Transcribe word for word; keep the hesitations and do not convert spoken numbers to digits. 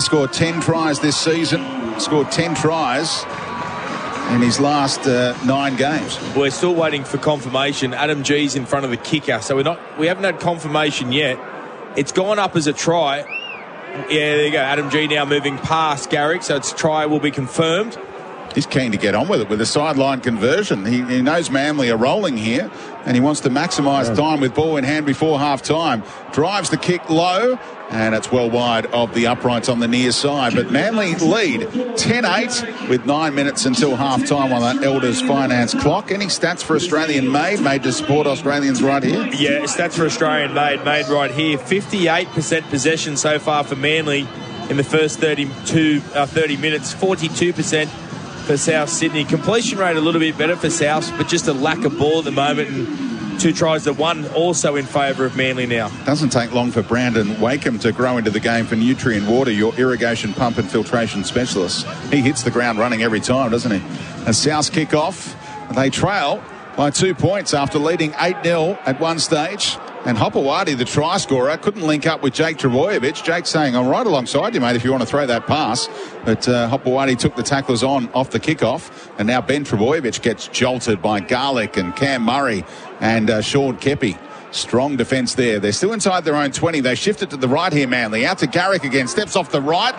scored ten tries this season. Scored ten tries in his last uh, nine games. We're still waiting for confirmation. Adam G's in front of the kicker, so we're not. We haven't had confirmation yet. It's gone up as a try. Yeah, there you go. Adam G now moving past Garrick, so its try will be confirmed. He's keen to get on with it with a sideline conversion. He, he knows Manly are rolling here, and he wants to maximise yeah. time with ball in hand before half-time. Drives the kick low, and it's well wide of the uprights on the near side. But Manly lead ten eight with nine minutes until half-time on that Elders Finance clock. Any stats for Australian made, made to support Australians right here? Yeah, stats for Australian made, made right here. fifty-eight percent possession so far for Manly in the first thirty-two, uh, thirty minutes, forty-two percent for South Sydney. Completion rate a little bit better for South, but just a lack of ball at the moment, and two tries to one also in favour of Manly now. Doesn't take long for Brandon Wakeham to grow into the game for Nutrient Water, your irrigation pump and filtration specialist. He hits the ground running every time, doesn't he? As South kick off, they trail by two points after leading eight nil at one stage. And Hopewadi, the try scorer, couldn't link up with Jake Trbojevic. Jake saying, I'm right alongside you, mate, if you want to throw that pass. But uh, Hopewadi took the tacklers on off the kickoff. And now Ben Trbojevic gets jolted by Garlick and Cam Murray and uh, Sean Kepi. Strong defence there. They're still inside their own twenty. They shift it to the right here, Manly. Out to Garrick again. Steps off the right.